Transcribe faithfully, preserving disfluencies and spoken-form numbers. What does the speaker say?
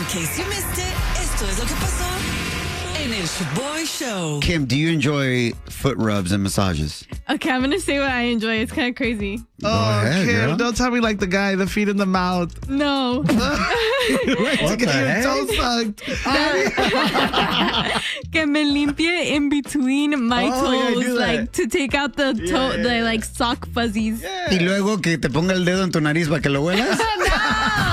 In case you missed it, esto es lo que pasó en el Shaboy Show. Kim, do you enjoy foot rubs and massages? Okay, I'm going to say what I enjoy. It's kind of crazy. Go oh, ahead, Kim, girl. don't tell me like the guy, the feet in the mouth. No. What to get the your heck? toe sucked. Que me limpie in between my Oh, yeah, I toes, do that. like to take out the toe, Yeah. the like sock fuzzies. Y luego que te ponga el dedo en tu nariz para que lo huelas.